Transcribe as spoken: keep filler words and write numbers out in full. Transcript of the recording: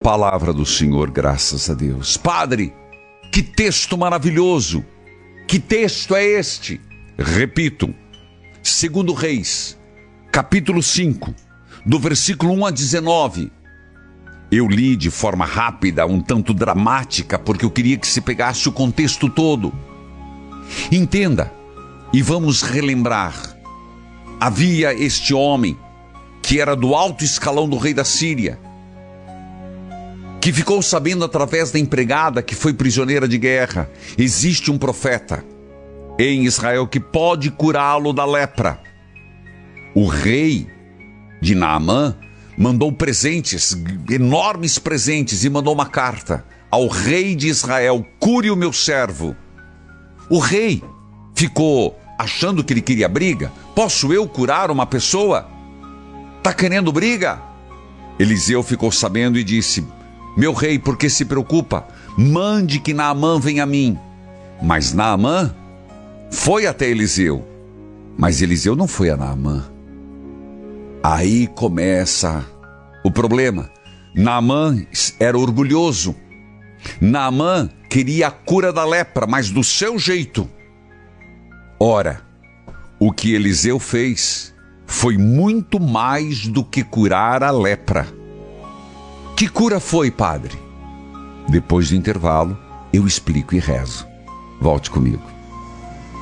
Palavra do Senhor, graças a Deus. Padre, que texto maravilhoso! Que texto é este? Repito, Segundo Reis, capítulo cinco, do versículo um a dezenove. Eu li de forma rápida, um tanto dramática, porque eu queria que se pegasse o contexto todo. Entenda, e vamos relembrar. Havia este homem, que era do alto escalão do rei da Síria, que ficou sabendo através da empregada que foi prisioneira de guerra. Existe um profeta em Israel que pode curá-lo da lepra. O rei de Naamã mandou presentes, enormes presentes, e mandou uma carta ao rei de Israel: cure o meu servo. O rei ficou achando que ele queria briga. Posso eu curar uma pessoa? Tá querendo briga? Eliseu ficou sabendo e disse: meu rei, por que se preocupa? Mande que Naamã venha a mim. Mas Naamã foi até Eliseu. Mas Eliseu não foi a Naamã. Aí começa o problema. Naamã era orgulhoso. Naamã queria a cura da lepra, mas do seu jeito. Ora, o que Eliseu fez foi muito mais do que curar a lepra. Que cura foi, padre? Depois do intervalo, eu explico e rezo. Volte comigo.